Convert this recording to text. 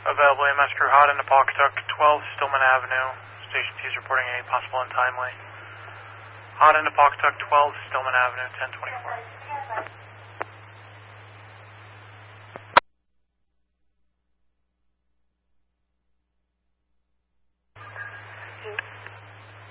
Available EMS crew hot into Pawcatuck 12 Stillman Avenue. Station 2 is reporting a possible untimely. Hot into Pawcatuck 12 Stillman Avenue, 1024.